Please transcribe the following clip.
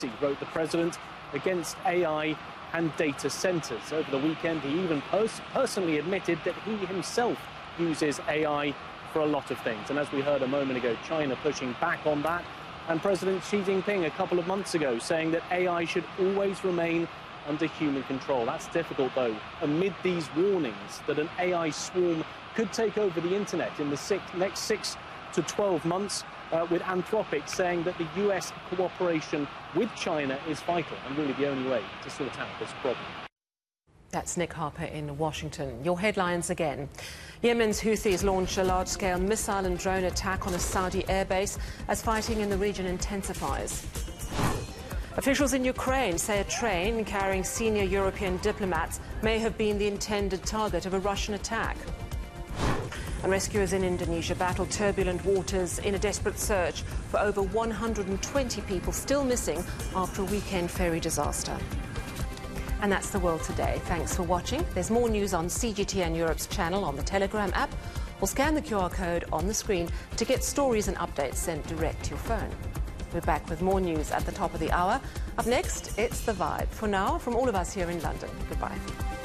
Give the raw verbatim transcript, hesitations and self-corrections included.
wrote the president, against A I and data centres. Over the weekend, he even pers personally admitted that he himself uses A I for a lot of things. And as we heard a moment ago, China pushing back on that. And President Xi Jinping a couple of months ago saying that A I should always remain under human control. That's difficult, though, amid these warnings that an A I swarm could take over the internet in the six, next six to twelve months, uh, with Anthropic saying that the U S cooperation with China is vital and really the only way to sort out this problem. That's Nick Harper in Washington. Your headlines again. Yemen's Houthis launch a large-scale missile and drone attack on a Saudi airbase as fighting in the region intensifies. Officials in Ukraine say a train carrying senior European diplomats may have been the intended target of a Russian attack. And rescuers in Indonesia battle turbulent waters in a desperate search for over one hundred twenty people still missing after a weekend ferry disaster. And that's the world today. Thanks for watching. There's more news on C G T N Europe's channel on the Telegram app, or scan the Q R code on the screen to get stories and updates sent direct to your phone. We're back with more news at the top of the hour. Up next, it's The Vibe. For now, from all of us here in London, goodbye.